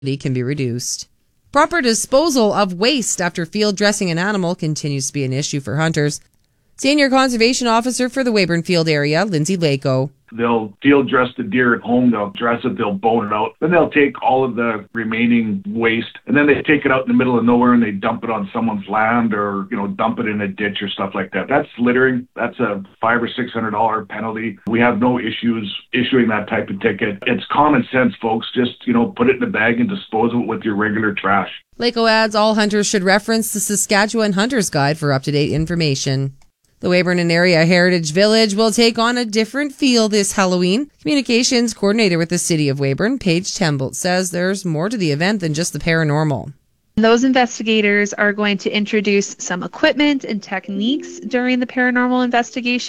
can be reduced. Proper disposal of waste after field dressing an animal continues to be an issue for hunters. Senior Conservation Officer for the Weyburn Field area, Lindsay Lako. They'll field dress the deer at home, they'll dress it, they'll bone it out. Then they'll take all of the remaining waste and then they take it out in the middle of nowhere and they dump it on someone's land or, dump it in a ditch or stuff like that. That's littering. That's a $500 or $600 penalty. We have no issues issuing that type of ticket. It's common sense, folks. Just, put it in a bag and dispose of it with your regular trash. Lako adds all hunters should reference the Saskatchewan Hunter's Guide for up-to-date information. The Weyburn and Area Heritage Village will take on a different feel this Halloween. Communications coordinator with the City of Weyburn, Paige Tembolt, says there's more to the event than just the paranormal. Those investigators are going to introduce some equipment and techniques during the paranormal investigation.